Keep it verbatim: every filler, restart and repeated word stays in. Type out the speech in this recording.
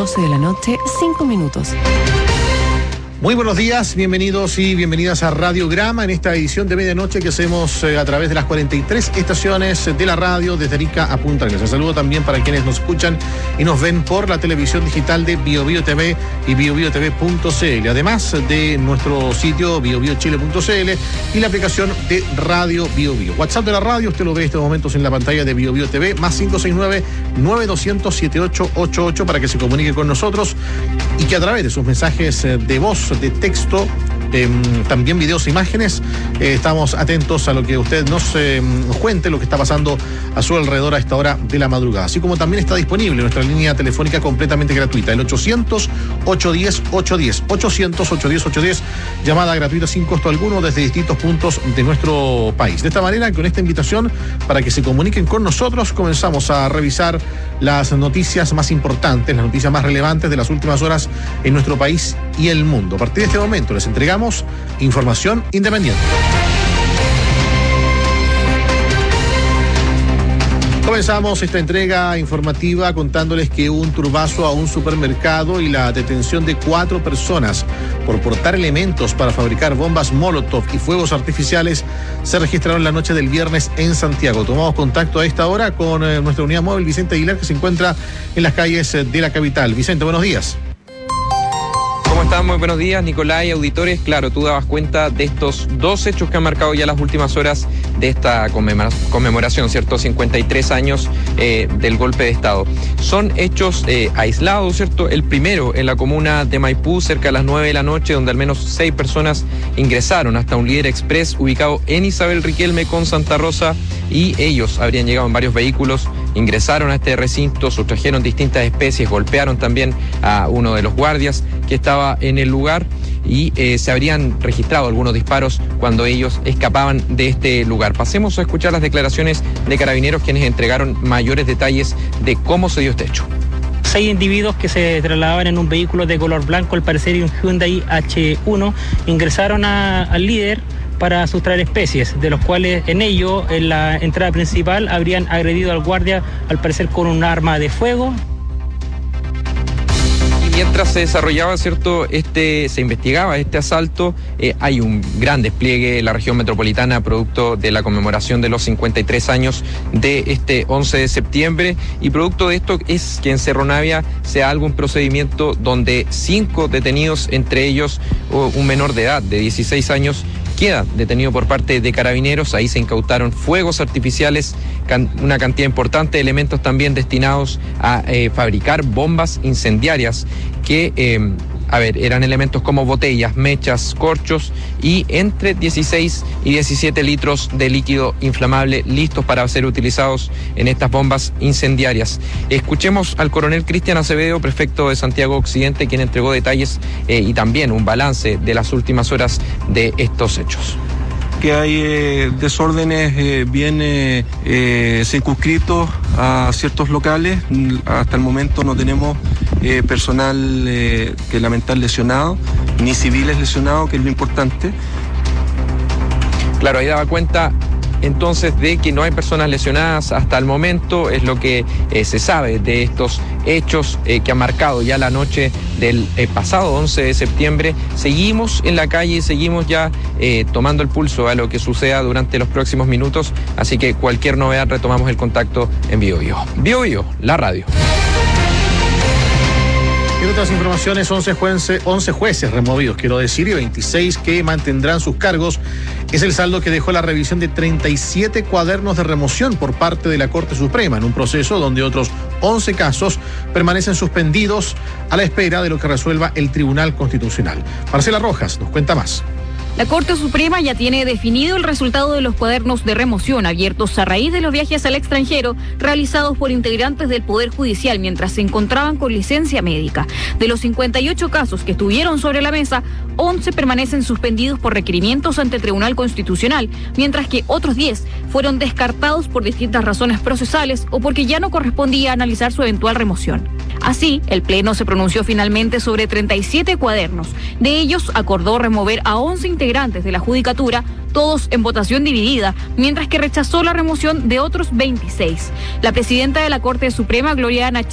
doce de la noche, cinco minutos. Muy buenos días, bienvenidos y bienvenidas a Radiograma en esta edición de medianoche que hacemos eh, a través de las cuarenta y tres estaciones de la radio desde Arica a Punta Arenas. Un saludo también para quienes nos escuchan y nos ven por la televisión digital de BioBio T V y biobio t v punto c l, además de nuestro sitio biobio chile punto c l y la aplicación de Radio BioBio. WhatsApp de la radio, usted lo ve en estos momentos en la pantalla de BioBio T V, más cinco seis nueve, nueve dos cero cero, siete ocho ocho ocho para que se comunique con nosotros y que a través de sus mensajes de voz, de texto, eh, también videos e imágenes, eh, estamos atentos a lo que usted nos eh, cuente, lo que está pasando a su alrededor a esta hora de la madrugada. Así como también está disponible nuestra línea telefónica completamente gratuita, el ochocientos, ochocientos diez, ochocientos diez, ochocientos, ochocientos diez, ochocientos diez, llamada gratuita sin costo alguno desde distintos puntos de nuestro país. De esta manera, con esta invitación para que se comuniquen con nosotros, comenzamos a revisar las noticias más importantes, las noticias más relevantes de las últimas horas en nuestro país y el mundo. A partir de este momento les entregamos información independiente. Comenzamos esta entrega informativa contándoles que hubo un turbazo a un supermercado y la detención de cuatro personas por portar elementos para fabricar bombas Molotov y fuegos artificiales se registraron la noche del viernes en Santiago. Tomamos contacto a esta hora con eh, nuestra unidad móvil Vicente Aguilar, que se encuentra en las calles eh, de la capital. Vicente, buenos días. ¿Cómo están? Muy buenos días, Nicolás y auditores. Claro, tú dabas cuenta de estos dos hechos que han marcado ya las últimas horas de esta conmemoración, ¿cierto? cincuenta y tres años eh, del golpe de Estado. Son hechos eh, aislados, ¿cierto? El primero en la comuna de Maipú, cerca de las nueve de la noche, donde al menos seis personas ingresaron hasta un líder express ubicado en Isabel Riquelme con Santa Rosa, y ellos habrían llegado en varios vehículos, ingresaron a este recinto, sustrajeron distintas especies, golpearon también a uno de los guardias que estaba en el lugar y eh, se habrían registrado algunos disparos cuando ellos escapaban de este lugar. Pasemos a escuchar las declaraciones de Carabineros, quienes entregaron mayores detalles de cómo se dio este hecho. Seis individuos que se trasladaban en un vehículo de color blanco, al parecer un Hyundai H uno, ingresaron a, al líder para sustraer especies, de los cuales en ello, en la entrada principal, habrían agredido al guardia, al parecer con un arma de fuego. Mientras se desarrollaba, ¿cierto?, este, se investigaba este asalto, eh, hay un gran despliegue en la región metropolitana producto de la conmemoración de los cincuenta y tres años de este once de septiembre, y producto de esto es que en Cerro Navia se haga algún procedimiento donde cinco detenidos, entre ellos un menor de edad de dieciséis años, queda detenido por parte de Carabineros. Ahí se incautaron fuegos artificiales, can, una cantidad importante de elementos también destinados a eh, fabricar bombas incendiarias que, eh, a ver, eran elementos como botellas, mechas, corchos y entre dieciséis y diecisiete litros de líquido inflamable listos para ser utilizados en estas bombas incendiarias. Escuchemos al coronel Cristian Acevedo, prefecto de Santiago Occidente, quien entregó detalles eh, y también un balance de las últimas horas de estos hechos. Que hay eh, desórdenes eh, bien eh, eh, circunscritos a ciertos locales. Hasta el momento no tenemos eh, personal eh, que lamentar lesionado, ni civiles lesionados, que es lo importante. Claro, ahí daba cuenta entonces de que no hay personas lesionadas hasta el momento, es lo que eh, se sabe de estos hechos eh, que han marcado ya la noche del eh, pasado once de septiembre. Seguimos en la calle y seguimos ya eh, tomando el pulso a lo que suceda durante los próximos minutos, así que cualquier novedad retomamos el contacto en BioBio. BioBio, la radio. En otras informaciones, once jueces, once jueces removidos, quiero decir, y veintiséis que mantendrán sus cargos. Es el saldo que dejó la revisión de treinta y siete cuadernos de remoción por parte de la Corte Suprema, en un proceso donde otros once casos permanecen suspendidos a la espera de lo que resuelva el Tribunal Constitucional. Marcela Rojas nos cuenta más. La Corte Suprema ya tiene definido el resultado de los cuadernos de remoción abiertos a raíz de los viajes al extranjero realizados por integrantes del Poder Judicial mientras se encontraban con licencia médica. De los cincuenta y ocho casos que estuvieron sobre la mesa, once permanecen suspendidos por requerimientos ante el Tribunal Constitucional, mientras que otros diez fueron descartados por distintas razones procesales o porque ya no correspondía analizar su eventual remoción. Así, el Pleno se pronunció finalmente sobre treinta y siete cuadernos. De ellos, acordó remover a once integrantes de la Judicatura, todos en votación dividida, mientras que rechazó la remoción de otros veintiséis. La presidenta de la Corte Suprema, Gloria Ana